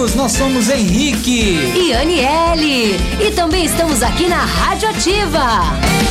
amigos, nós somos Henrique e Aniele. E também estamos aqui na Rádio Ativa.